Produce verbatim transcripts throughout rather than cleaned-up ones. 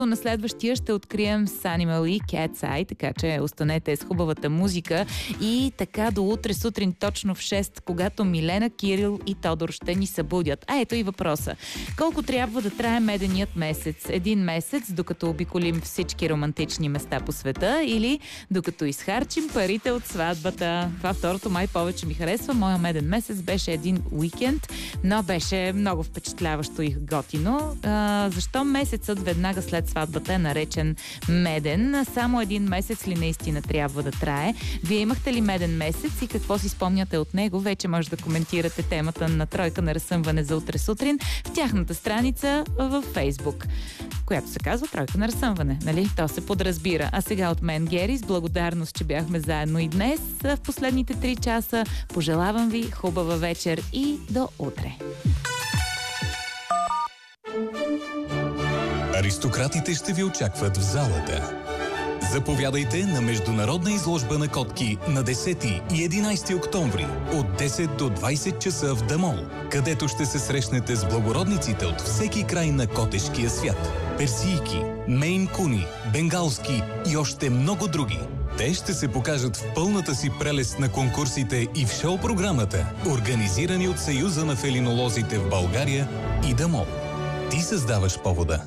На следващия ще открием с Animal и Cat's Eye, така че останете с хубавата музика и така до утре сутрин точно в шест, когато Милена, Кирил и Тодор ще ни събудят. А ето и въпроса. Колко трябва да трае меденият месец? Един месец, докато обиколим всички романтични места по света, или докато изхарчим парите от сватбата? Това второто май повече ми харесва. Моя меден месец беше един уикенд, но беше много впечатляващо и готино. А, защо месецът веднага след сватбата е наречен меден? Само един месец ли наистина трябва да трае? Вие имахте ли меден месец и какво си спомняте от него? Вече може да коментирате темата на Тройка на разсъмване за утре сутрин в тяхната страница във Фейсбук, която се казва Тройка на разсъмване, нали? То се подразбира. А сега от мен, Гери, с благодарност, че бяхме заедно и днес в последните три часа. Пожелавам ви хубава вечер и до утре. Аристократите ще ви очакват в залата. Заповядайте на международна изложба на котки на десети и единайсети октомври от десет до двайсет часа в Дамол, където ще се срещнете с благородниците от всеки край на котешкия свят. Персийки, мейн куни, бенгалски и още много други. Те ще се покажат в пълната си прелест на конкурсите и в шоу-програмата, организирани от Съюза на фелинолозите в България и Дамол. Ти създаваш повода.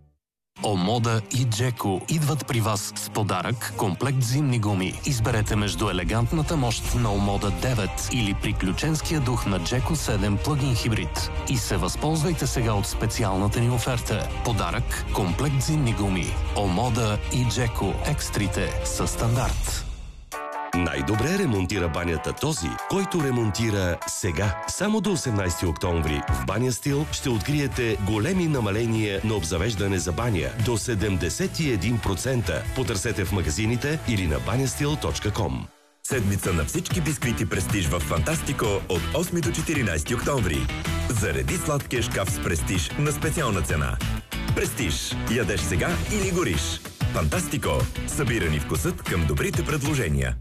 Омода и Джеко идват при вас с подарък комплект зимни гуми. Изберете между елегантната мощ на Омода девет или приключенския дух на Джеко седем плагин хибрид. И се възползвайте сега от специалната ни оферта. Подарък комплект зимни гуми. Омода и Джеко екстрите са стандарт. Най-добре ремонтира банята този, който ремонтира сега. Само до осемнайсети октомври в Баня Стил ще откриете големи намаления на обзавеждане за баня до седемдесет и един процента. Потърсете в магазините или на банястил точка ком. Седмица на всички бисквити Престиж в Фантастико от осми до четиринайсети октомври. Зареди сладкия шкаф с Престиж на специална цена. Престиж. Ядеш сега или гориш. Фантастико. Събирани вкусът към добрите предложения.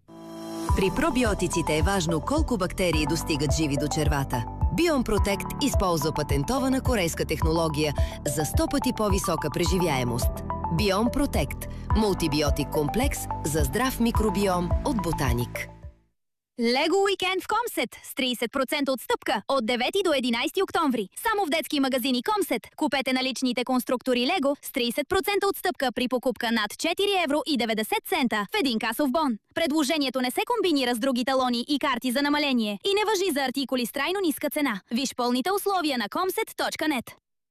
При пробиотиците е важно колко бактерии достигат живи до червата. Биом Протект използва патентована корейска технология за сто пъти по-висока преживяемост. Биом Протект – мултибиотик комплекс за здрав микробиом от Ботаник. Лего уикенд в Комсет с трийсет процента отстъпка от девети до единайсети октомври. Само в детски магазини Комсет. Купете наличните конструктори Лего с трийсет процента отстъпка при покупка над четири евро и деветдесет цента в един касов бон. Предложението не се комбинира с други талони и карти за намаление и не важи за артикули с трайно ниска цена. Виж пълните условия на комсет точка нет.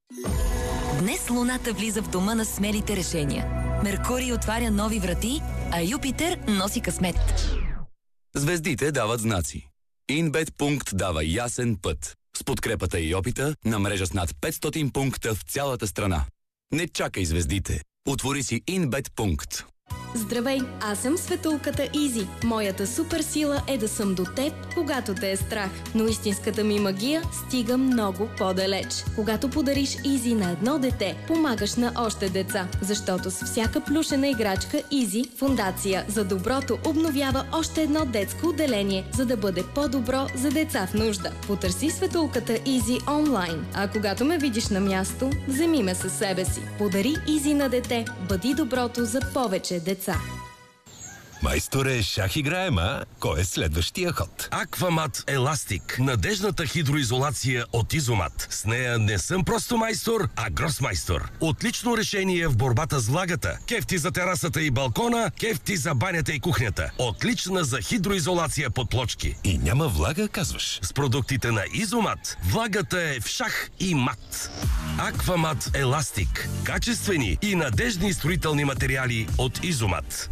Днес Луната влиза в дома на смелите решения. Меркурий отваря нови врати, а Юпитер носи късмет. Звездите дават знаци. Инбет Пункт дава ясен път. С подкрепата и опита на мрежа с над петстотин пункта в цялата страна. Не чакай звездите. Отвори си Инбет Пункт. Здравей, аз съм Светулката Изи. Моята супер сила е да съм до теб, когато те е страх. Но истинската ми магия стига много по-далеч. Когато подариш Изи на едно дете, помагаш на още деца. Защото с всяка плюшена играчка Изи, Фондация за доброто обновява още едно детско отделение, за да бъде по-добро за деца в нужда. Потърси Светулката Изи онлайн. А когато ме видиш на място, вземи ме със себе си. Подари Изи на дете. Бъди доброто за повече деца. Майсторе, шах играем, а? Кой е следващия ход? Аквамат Еластик. Надежната хидроизолация от Изомат. С нея не съм просто майстор, а гросмайстор. Отлично решение в борбата с влагата. Кефти за терасата и балкона, кефти за банята и кухнята. Отлична за хидроизолация под плочки. И няма влага, казваш? С продуктите на Изомат влагата е в шах и мат. Аквамат Еластик. Качествени и надежни строителни материали от Изомат.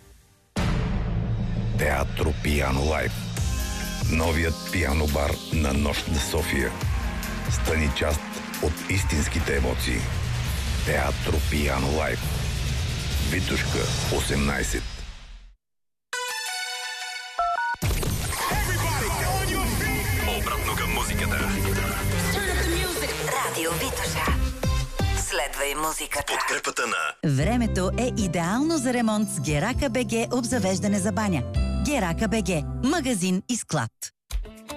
Театро Пиано Лайв. Новият пиано бар на Нощна София. Стани част от истинските емоции. Театро Пиано Лайв. Витушка, осемнайсет. Обратно към музиката. Радио Витуша. Следвай музиката. Подкрепата на... Времето е идеално за ремонт с Герака БГ обзавеждане за баня. Герака БГ. Магазин и склад.